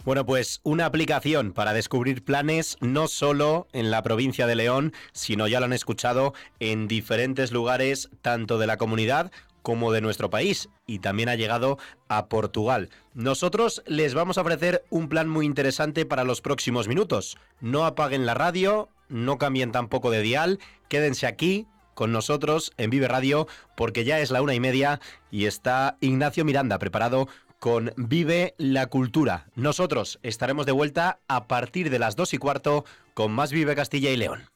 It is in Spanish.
Bueno, pues una aplicación para descubrir planes no solo en la provincia de León, sino ya lo han escuchado en diferentes lugares, tanto de la comunidad como de nuestro país, y también ha llegado a Portugal. Nosotros les vamos a ofrecer un plan muy interesante para los próximos minutos. No apaguen la radio, no cambien tampoco de dial, quédense aquí con nosotros en Vive Radio, porque ya es la 1:30 y está Ignacio Miranda preparado con Vive la Cultura. Nosotros estaremos de vuelta a partir de las 2:15 con más Vive Castilla y León.